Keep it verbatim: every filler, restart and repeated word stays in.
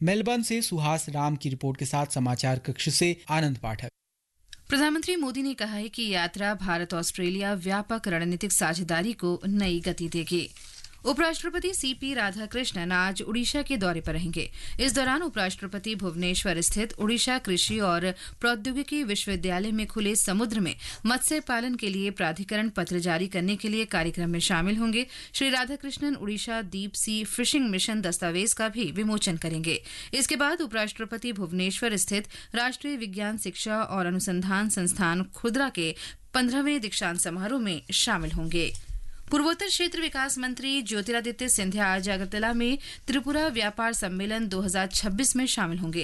Melbourne से सुहास राम की report के साथ समाचार कक्ष से आनंद पाठक। प्रधानमंत्री मोदी ने कहा है कि यात्रा भारत ऑस्ट्रेलिया व्यापक रणनीतिक साझेदारी को नई गति देगी। उपराष्ट्रपति सीपी राधाकृष्णन आज उड़ीसा के दौरे पर रहेंगे। इस दौरान उपराष्ट्रपति भुवनेश्वर स्थित उड़ीसा कृषि और प्रौद्योगिकी विश्वविद्यालय में खुले समुद्र में मत्स्य पालन के लिए प्राधिकरण पत्र जारी करने के लिए कार्यक्रम में शामिल होंगे। Shri Radhakrishnan Orissa deep sea fishing mission दस्तावेज का भी विमोचन करेंगे। इसके बाद उपराष्ट्रपति भुवनेश्वर स्थित राष्ट्रीय विज्ञान शिक्षा और अनुसंधान संस्थान खुदरा के पंद्रहवें दीक्षांत समारोह में शामिल होंगे। पूर्वोत्तर क्षेत्र विकास मंत्री ज्योतिरादित्य सिंधिया आज अगरतला में त्रिपुरा व्यापार सम्मेलन दो हज़ार छब्बीस में शामिल होंगे।